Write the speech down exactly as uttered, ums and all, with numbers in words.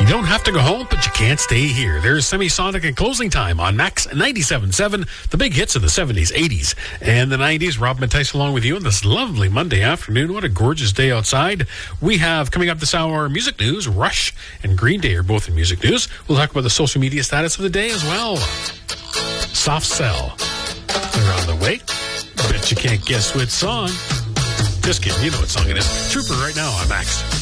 don't have to go home, but you can't stay here. There's Semisonic and Closing Time on Max ninety-seven point seven, the big hits of the seventies, eighties, and the nineties. Rob Mattice along with you on this lovely Monday afternoon. What a gorgeous day outside. We have coming up this hour music news. Rush and Green Day are both in music news. We'll talk about the social media status of the day as well. Soft Cell, they're on the way. Bet you can't guess which song. Just kidding, you know what song it is. Trooper right now on Max.